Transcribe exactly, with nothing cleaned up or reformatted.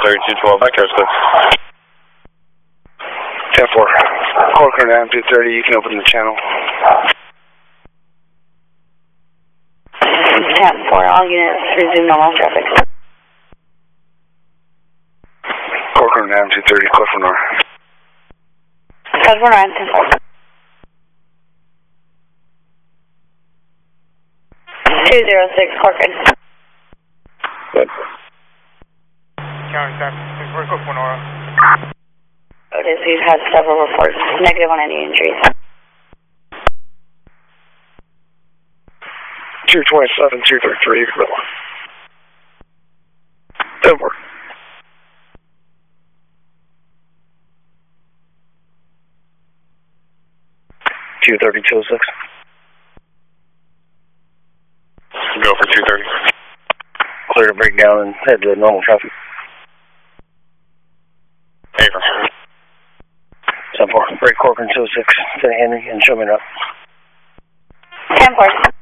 thirty-two twelve, back here, please. ten four. Corcoran Am two thirty, you can open the channel. ten four, all units resume normal traffic. Corcoran Am two thirty, Cliff Lenore. Cliff Lenore, ten four. two zero six, Corcoran. Good. County traffic, we're Cliff Lenore. Otis, we've had several reports. Negative on any injuries. two twenty-seven, two thirty-three, Gorilla. ten four. two thirty, two oh six. Go for two thirty. Clear to break down and head to normal traffic. Paper. ten four. Break Corcoran two oh six, Saint Henry, and show me up. ten four.